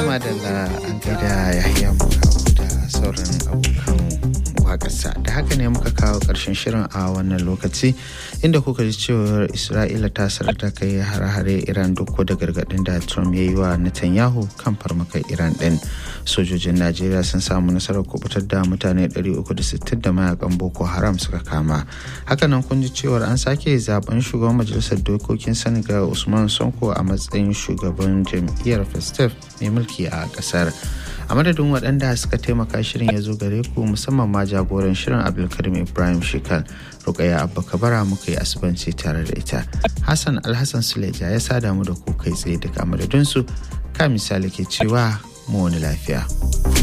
Madalla an gaida Yahya Mukawu da sauran abokan waƙarsa. Da haka ne muka kawo ƙarshen shirin a wannan lokaci inda kuka ji cewar Isra'ila ta sanar da kai hare-hare Iran duk da gargaɗin da Trump ya yi wa Netanyahu kan farmakar Iran ɗin. Sojojin Najeriya sun samu nasarar kubutar da mutane 360 da mayakan Boko Haram suka kama. Hakanan kun ji cewar an sake zaben shugaban majalisar dokokin Senegal Usman Sonko a matsayin shugaban jam'iyyar Festef mai mulki a kasar. A madadin waɗanda suka taimaka shirin ya zo gare ku musamman ma jagoran shirin Abdulkarim Ibrahim Shekal, Rukaya Abba Kabara muka yi asibanci tare da ita. Hassan Alhassan Suleja ya sada mu da ku kai tsaye daga madadinsu ka misali ke cewa mu wani lafiya.